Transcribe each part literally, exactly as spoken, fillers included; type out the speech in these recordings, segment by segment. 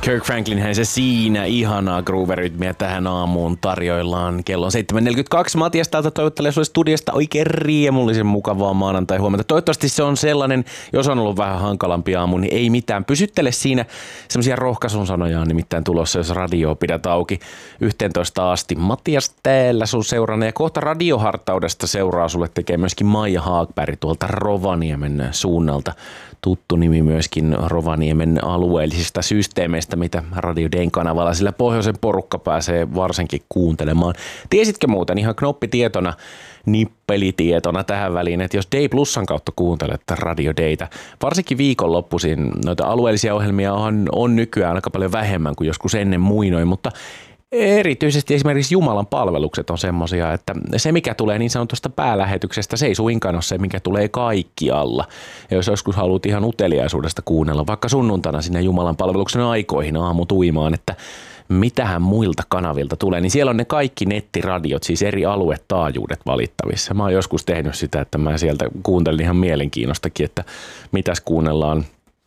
Kirk Franklinhän se siinä, ihanaa groove-rytmiä tähän aamuun tarjoillaan. Kello on seitsemän neljäkymmentäkaksi. Matias täältä toivottelee sulle studiosta oikein riemullisen mukavaa maanantai huomenta. Toivottavasti se on sellainen, jos on ollut vähän hankalampi aamu, niin ei mitään. Pysyttele siinä semmoisia rohkaisun sanoja on nimittäin tulossa, jos radio pidät auki yhteentoista asti. Matias täällä sun seurana ja kohta radiohartaudesta seuraa sulle tekee myöskin Maija Haagberg tuolta Rovaniemen suunnalta. Tuttu nimi myöskin Rovaniemen alueellisista systeemeistä, mitä Radio Dayn kanavalla sillä pohjoisen porukka pääsee varsinkin kuuntelemaan. Tiesitkö muuten ihan knoppitietona, nippelitietona tähän väliin, että jos Day Plusan kautta kuuntelet Radio Daytä, varsinkin viikonloppuisin noita alueellisia ohjelmia on, on nykyään aika paljon vähemmän kuin joskus ennen muinoin, mutta erityisesti esimerkiksi Jumalan palvelukset on semmoisia, että se mikä tulee niin sanotusta päälähetyksestä, se ei suinkaan ole se, mikä tulee kaikkialla. Ja jos joskus haluat ihan uteliaisuudesta kuunnella, vaikka sunnuntaina sinne Jumalan palveluksen aikoihin aamu tuimaan, että mitähän muilta kanavilta tulee, niin siellä on ne kaikki nettiradiot, siis eri aluetaajuudet valittavissa. Mä oon joskus tehnyt sitä, että mä sieltä kuuntelin ihan mielenkiinnostakin, että mitäs kuunnellaan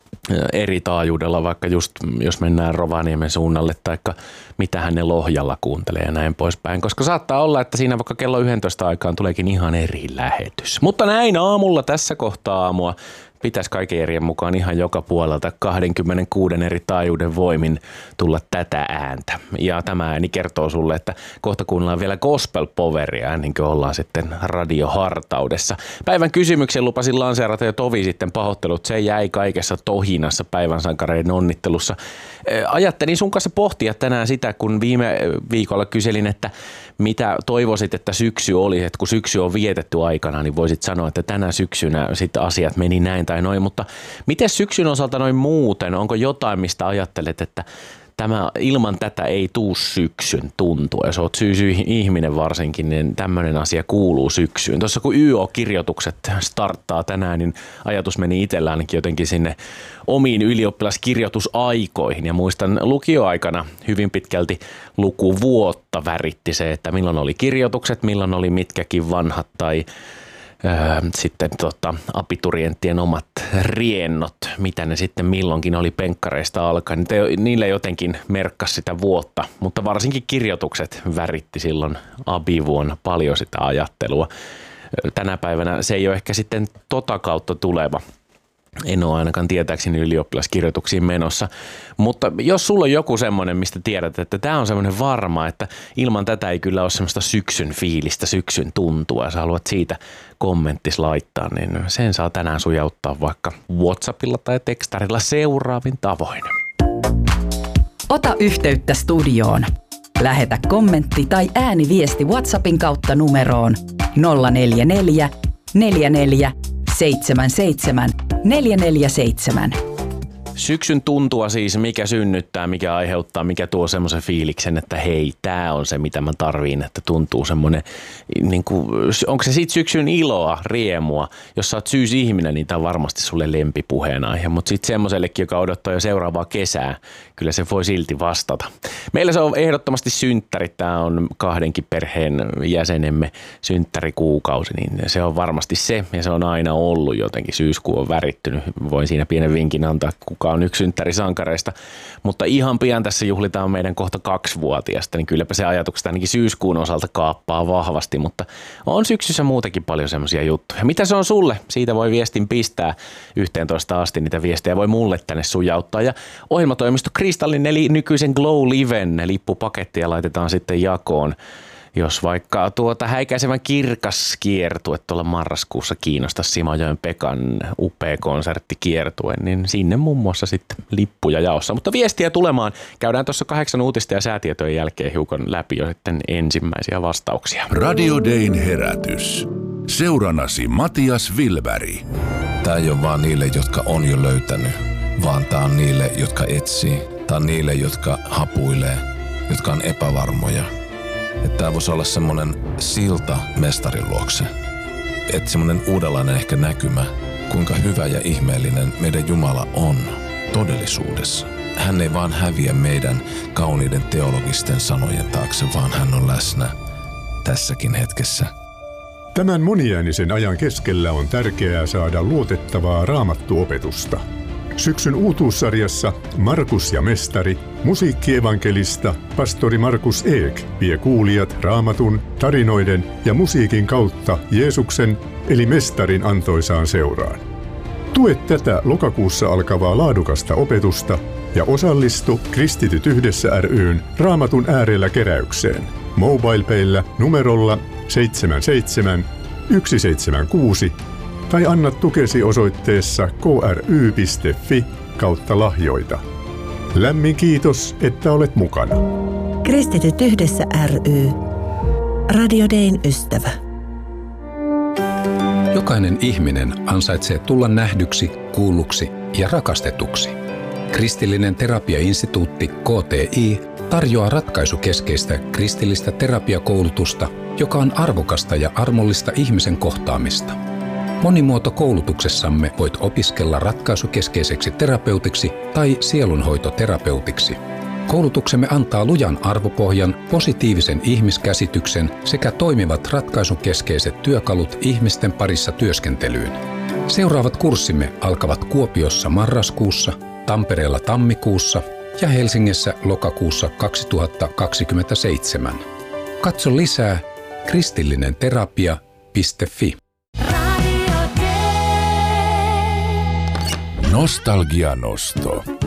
eri taajuudella, vaikka just jos mennään Rovaniemen suunnalle, taikka mitähän ne Lohjalla kuuntelee ja näin poispäin, koska saattaa olla, että siinä vaikka kello yksitoista aikaan tuleekin ihan eri lähetys. Mutta näin aamulla tässä kohtaa aamua pitäisi kaiken järjen mukaan ihan joka puolelta kaksikymmentäkuusi eri taajuuden voimin tulla tätä ääntä. Ja tämä ääni kertoo sulle, että kohta kuunnellaan vielä gospel poweria ennen kuin ollaan sitten radiohartaudessa. Päivän kysymyksen lupasin lanseerata jo tovi sitten pahoittelut. Se jäi kaikessa tohinassa päivän sankareiden onnittelussa. Ajattelin sun kanssa pohtia tänään sitä, kun viime viikolla kyselin, että mitä toivoisit, että syksy olisi, että kun syksy on vietetty aikana, niin voisit sanoa, että tänä syksynä sitten asiat meni näin tai noin, mutta miten syksyn osalta noin muuten, onko jotain, mistä ajattelet, että tämä, ilman tätä ei tuu syksyn tuntua, jos oot syysy-ihminen varsinkin, niin tämmöinen asia kuuluu syksyyn. Tuossa kun Y O-kirjoitukset starttaa tänään, niin ajatus meni itsellä ainakin jotenkin sinne omiin ylioppilaskirjoitusaikoihin ja muistan lukioaikana hyvin pitkälti lukuvuotta väritti se, että milloin oli kirjoitukset, milloin oli mitkäkin vanhat tai Öö, sitten tota, abiturienttien omat riennot, mitä ne sitten milloinkin oli penkkareista alkaen. Niille jotenkin merkkasi sitä vuotta, mutta varsinkin kirjoitukset väritti silloin abivuonna paljon sitä ajattelua. Tänä päivänä se ei ole ehkä sitten tota kautta tuleva. En ole ainakaan tietääkseni ylioppilaskirjoituksiin menossa, mutta jos sulla on joku semmoinen, mistä tiedät, että tämä on semmoinen varma, että ilman tätä ei kyllä ole semmoista syksyn fiilistä, syksyn tuntua ja sä haluat siitä kommenttis laittaa, niin sen saa tänään sujauttaa vaikka WhatsAppilla tai tekstarilla seuraavin tavoin. Ota yhteyttä studioon. Lähetä kommentti tai ääniviesti WhatsAppin kautta numeroon nolla neljä neljä neljä neljä seitsemän seitsemän neljä neljä seitsemän. Syksyn tuntua siis, mikä synnyttää, mikä aiheuttaa, mikä tuo semmoisen fiiliksen, että hei, tää on se, mitä mä tarviin, että tuntuu semmoinen, niin kuin, onko se siitä syksyn iloa, riemua, jos sä oot syysihminen, niin tää on varmasti sulle lempipuheenaihe, mutta sitten semmoisellekin, joka odottaa jo seuraavaa kesää, kyllä se voi silti vastata. Meillä se on ehdottomasti synttäri, tää on kahdenkin perheen jäsenemme synttärikuukausi, niin se on varmasti se, ja se on aina ollut jotenkin, syyskuu on värittynyt, voin siinä pienen vinkin antaa, kuka on yksi synttärisankareista, mutta ihan pian tässä juhlitaan meidän kohta kaksivuotiasta, niin kylläpä se ajatuksesta ainakin syyskuun osalta kaappaa vahvasti, mutta on syksyssä muutenkin paljon semmoisia juttuja. Mitä se on sulle? Siitä voi viestin pistää yhteentoista asti, niitä viestejä voi mulle tänne sujauttaa, ja ohjelmatoimisto Kristallin eli nykyisen Glow Liven lippupakettia laitetaan sitten jakoon. Jos vaikka tuota häikäisevän kirkas kiertue tuolla marraskuussa kiinnostaa Simojoen Pekan upea konserttikiertue, niin sinne muun muassa sitten lippuja jaossa. Mutta viestiä tulemaan. Käydään tuossa kahdeksan uutista ja säätietojen jälkeen hiukan läpi jo sitten ensimmäisiä vastauksia. Radio Dayn herätys. Seurannasi Matias Wilberg. Tämä ei ole vaan niille, jotka on jo löytänyt, vaan tämä on niille, jotka etsii. Tämä on niille, jotka hapuilee, jotka on epävarmoja. Että tämä voisi olla semmoinen silta mestarin luokse. Että semmoinen uudenlainen ehkä näkymä, kuinka hyvä ja ihmeellinen meidän Jumala on todellisuudessa. Hän ei vaan häviä meidän kauniiden teologisten sanojen taakse, vaan hän on läsnä tässäkin hetkessä. Tämän moniäänisen ajan keskellä on tärkeää saada luotettavaa raamattuopetusta. Syksyn uutuussarjassa Markus ja mestari, musiikkievankelista pastori Markus Eek vie kuulijat Raamatun, tarinoiden ja musiikin kautta Jeesuksen eli mestarin antoisaan seuraan. Tue tätä lokakuussa alkavaa laadukasta opetusta ja osallistu Kristityt yhdessä ry:n Raamatun äärellä keräykseen MobilePayllä numerolla seitsemän seitsemän yksi seitsemän kuusi tai anna tukesi osoitteessa kry piste fi kautta lahjoita. Lämmin kiitos, että olet mukana. Kristityt yhdessä ry. Radio Dayn ystävä. Jokainen ihminen ansaitsee tulla nähdyksi, kuulluksi ja rakastetuksi. Kristillinen terapiainstituutti K T I tarjoaa ratkaisukeskeistä kristillistä terapiakoulutusta, joka on arvokasta ja armollista ihmisen kohtaamista. Monimuotokoulutuksessamme voit opiskella ratkaisukeskeiseksi terapeutiksi tai sielunhoitoterapeutiksi. Koulutuksemme antaa lujan arvopohjan, positiivisen ihmiskäsityksen sekä toimivat ratkaisukeskeiset työkalut ihmisten parissa työskentelyyn. Seuraavat kurssimme alkavat Kuopiossa marraskuussa, Tampereella tammikuussa ja Helsingissä lokakuussa kaksituhattakaksikymmentäseitsemän. Katso lisää kristillinen terapia piste fi. Nostalgianosto.